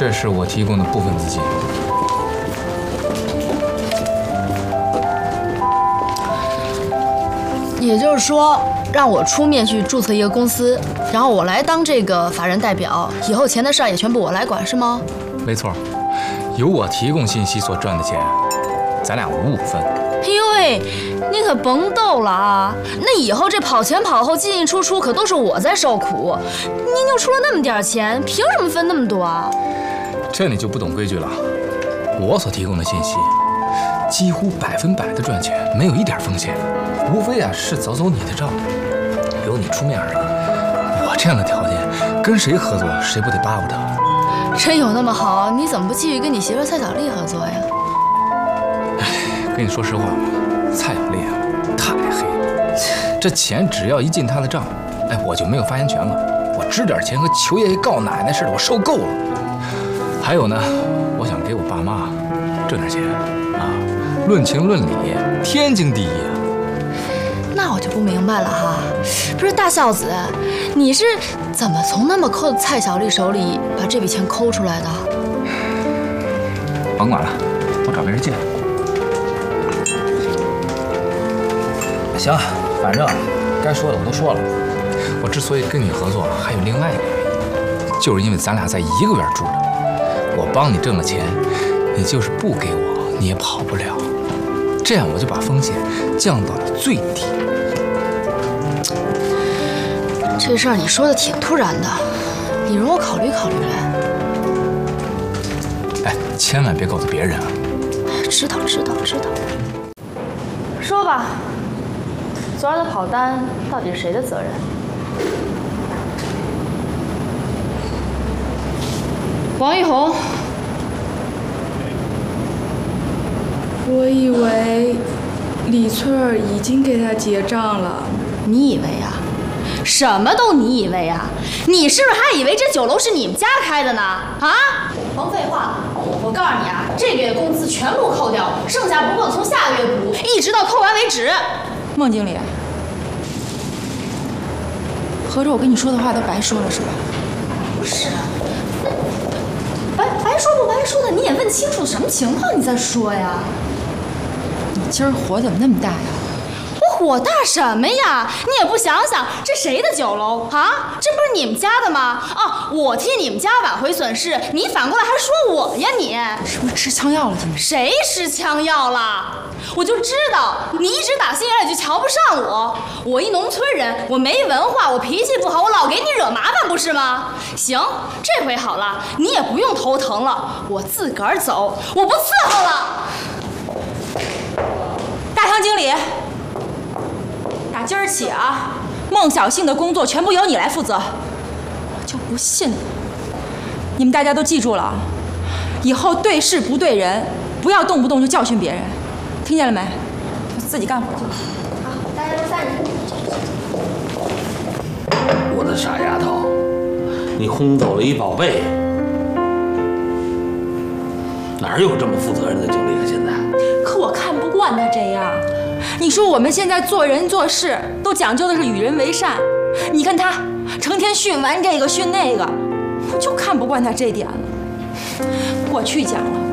这是我提供的部分资金。 也就是说，让我出面去注册一个公司，然后我来当这个法人代表，以后钱的事儿也全部我来管，是吗？ 没错，由我提供信息所赚的钱，咱俩5-5分。 哎呦喂，你可甭逗了啊！那以后这跑前跑后、进进出出，可都是我在受苦。您就出了那么点钱，凭什么分那么多啊？ 这你就不懂规矩了。我所提供的信息，几乎100%的赚钱，没有一点风险。无非是走走你的账，由你出面而已。我这样的条件，跟谁合作谁不得巴不得？ 真有那么好？你怎么不继续跟你媳妇蔡小丽合作呀？ 跟你说实话吧，蔡小丽太黑了。这钱只要一进她的账，我就没有发言权了。我支点钱和求爷爷告奶奶似的，我受够了。还有呢，我想给我爸妈挣点钱啊，论情论理，天经地义啊。 那我就不明白了哈，不是大孝子，你是怎么从那么抠的蔡小丽手里把这笔钱抠出来的？ 甭管了，我找别人借。行，反正该说的我都说了。我之所以跟你合作，还有另外一个原因，就是因为咱俩在一个院住着，我帮你挣了钱，你就是不给我，你也跑不了。这样我就把风险降到了最低。 这事儿你说的挺突然的，你容我考虑考虑来。 千万别告诉别人啊！ 知道。说吧，昨儿的跑单到底是谁的责任？王玉红。 我以为李翠儿已经给他结账了。 你以为啊？什么都你以为啊？你是不是还以为这酒楼是你们家开的呢？啊！甭废话了，我告诉你啊，这个月工资全部扣掉，剩下不够从下个月补，一直到扣完为止。 孟经理，合着我跟你说的话都白说了是吧？ 不是，白说不白说的，你也问清楚什么情况你再说呀。 你今儿火怎么那么大呀？ 我火大什么呀？你也不想想，这谁的酒楼啊？这不是你们家的吗？啊，我替你们家挽回损失，你反过来还说我呀你？ 是不是吃枪药了？今天谁吃枪药了？我就知道你一直打心眼里就瞧不上我。我一农村人，我没文化，我脾气不好，我老给你惹麻烦不是吗？行，这回好了，你也不用头疼了，我自个儿走，我不伺候了。 大堂经理，打今儿起啊，孟小杏的工作全部由你来负责。我就不信你们大家都记住了，以后对事不对人，不要动不动就教训别人，听见了没？自己干活去。 好，大家都散着。 我的傻丫头，你轰走了一宝贝，哪有这么负责任的经理啊？现在。 可我看不惯他这样。你说我们现在做人做事都讲究的是与人为善，你看他成天训完这个训那个，我就看不惯他这点了。过去讲了，